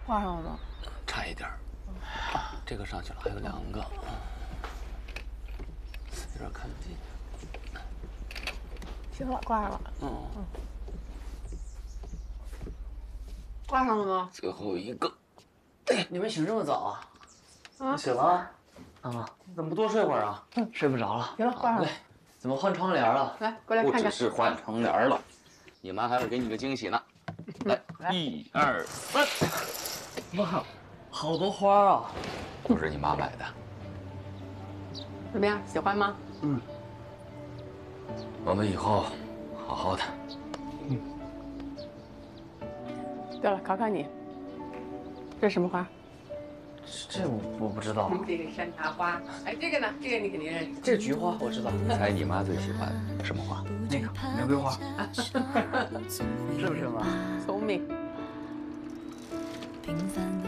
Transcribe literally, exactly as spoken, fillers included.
挂上了吗？ 差一点儿。这个上去了，还有两个，有点看不见。 行了，挂上了。 嗯。 嗯。挂上了吗？ 最后一个。 你们醒这么早啊？ 啊？ 醒了？啊？你怎么不多睡会儿啊？睡不着了。 行了，挂上了。 怎么换窗帘了？ 来，过来看看。 不只是换窗帘了，你妈还会给你个惊喜呢。来，一二三。 哇，好多花啊！ 都是你妈买的。 怎么样，喜欢吗？ 嗯。 我们以后好好的。 嗯。 对了，考考你，这是什么花？ 这我我不知道。 这个山茶花。哎，这个呢？这个你肯定认识。 这菊花我知道。 猜你妈最喜欢什么花？ 那个玫瑰花。是不是妈？ 聪明。 平凡的